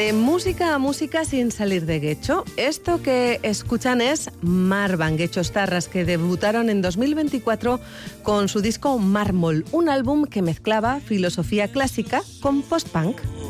De música a música sin salir de Guecho. Esto que escuchan es Marban, Guechos Tarras, que debutaron en 2024 con su disco Mármol, un álbum que mezclaba filosofía clásica con post-punk.